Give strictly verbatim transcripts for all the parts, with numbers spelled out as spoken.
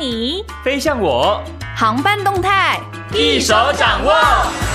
你， 飞向我， 航班动态一手掌握。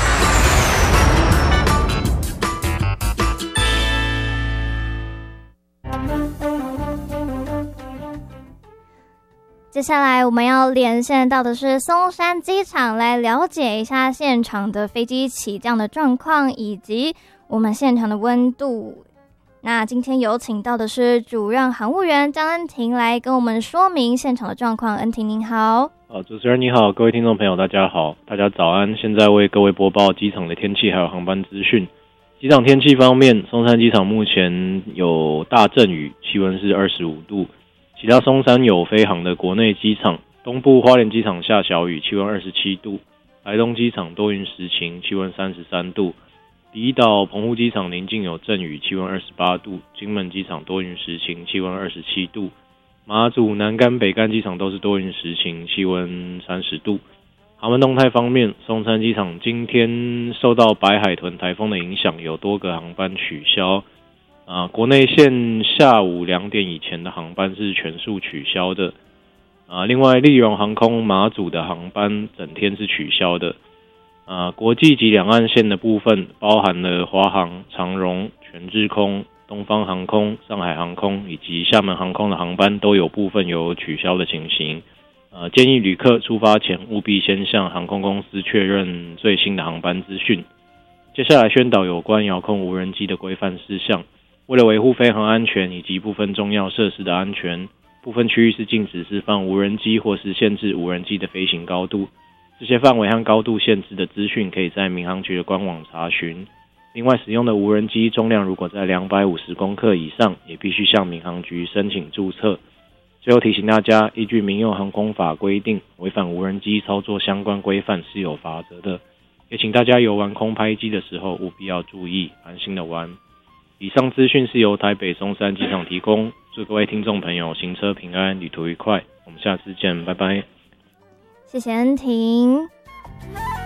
接下来我们要连线到的是松山机场，来了解一下现场的飞机起降的状况以及我们现场的温度。那今天有请到的是主任航务员张恩婷来跟我们说明现场的状况。恩婷您好。 好，主持人你好，各位听众朋友大家好，大家早安。现在为各位播报机场的天气还有航班资讯。机场天气方面，松山机场目前有大阵雨，气温是二十五度。其他松山有飞航的国内机场，东部花莲机场下小雨，气温二十七度；台东机场多云时晴，气温三十三度；离岛澎湖机场临近有阵雨，气温二十八度；金门机场多云时晴，气温二十七度；马祖、南竿、北竿机场都是多云时晴，气温三十度。航班动态方面，松山机场今天受到白海豚台风的影响，有多个航班取消。啊，国内线下午两点以前的航班是全数取消的。啊，另外立荣航空马祖的航班整天是取消的。啊，国际及两岸线的部分，包含了华航、长荣、全日空、东方航空、上海航空以及厦门航空的航班都有部分有取消的情形。呃，建议旅客出发前务必先向航空公司确认最新的航班资讯。接下来宣导有关遥控无人机的规范事项。为了维护飞航安全以及部分重要设施的安全，部分区域是禁止释放无人机或是限制无人机的飞行高度。这些范围和高度限制的资讯可以在民航局的官网查询。另外，使用的无人机重量如果在两百五十公克以上，也必须向民航局申请注册。最后提醒大家，依据民用航空法规定，违反无人机操作相关规范是有罚则的。也请大家游玩空拍机的时候务必要注意，安心的玩。以上资讯是由台北松山机场提供，祝各位听众朋友行车平安，旅途愉快。我们下次见，拜拜。 谢谢恩婷。